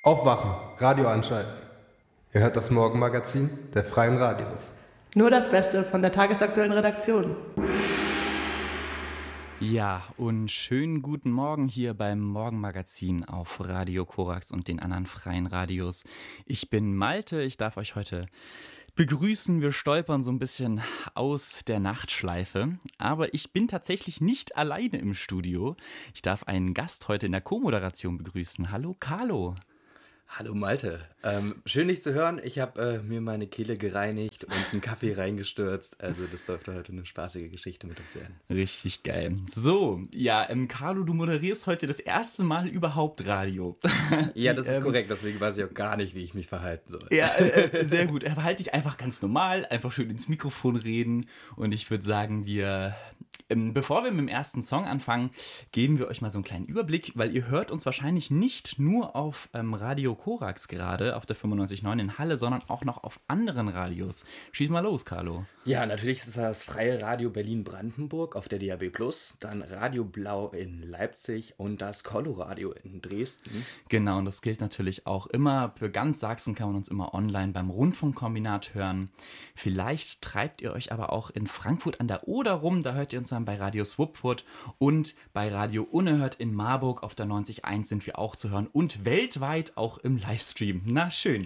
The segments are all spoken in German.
Aufwachen, Radio anschalten. Ihr hört das Morgenmagazin der Freien Radios. Nur das Beste von der tagesaktuellen Redaktion. Ja, und schönen guten Morgen hier beim Morgenmagazin auf Radio Korax und den anderen freien Radios. Ich bin Malte, ich darf euch heute begrüßen. Wir stolpern so ein bisschen aus der Nachtschleife, aber ich bin tatsächlich nicht alleine im Studio. Ich darf einen Gast heute in der Co-Moderation begrüßen. Hallo Carlo. Hallo Malte, schön dich zu hören. Ich habe mir meine Kehle gereinigt und einen Kaffee reingestürzt. Also das dürfte heute eine spaßige Geschichte mit uns werden. Richtig geil. So, ja, Carlo, du moderierst heute das erste Mal überhaupt Radio. Ja, das ist korrekt, deswegen weiß ich auch gar nicht, wie ich mich verhalten soll. Ja, sehr gut. Verhalte dich einfach ganz normal, einfach schön ins Mikrofon reden und ich würde sagen, bevor wir mit dem ersten Song anfangen, geben wir euch mal so einen kleinen Überblick, weil ihr hört uns wahrscheinlich nicht nur auf Radio Korax gerade, auf der 95.9 in Halle, sondern auch noch auf anderen Radios. Schieß mal los, Carlo. Ja, natürlich ist das Freie Radio Berlin-Brandenburg auf der DAB+, dann Radio Blau in Leipzig und das Coloradio in Dresden. Genau, und das gilt natürlich auch immer. Für ganz Sachsen kann man uns immer online beim Rundfunkkombinat hören. Vielleicht treibt ihr euch aber auch in Frankfurt an der Oder rum, da hört ihr uns dann bei Radio Swupfurt und bei Radio Unerhört in Marburg auf der 90.1 sind wir auch zu hören und weltweit auch im Livestream. Na schön.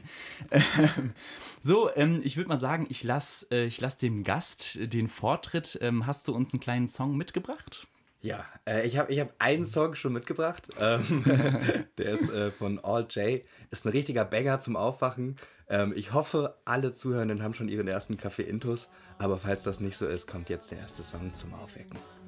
Ich würde mal sagen, ich lass dem Gast den Vortritt. Hast du uns einen kleinen Song mitgebracht? Ja, ich hab einen Song schon mitgebracht. Der ist von All J. Ist ein richtiger Banger zum Aufwachen. Ich hoffe, alle Zuhörenden haben schon ihren ersten Kaffee intus. Aber falls das nicht so ist, kommt jetzt der erste Song zum Aufwecken.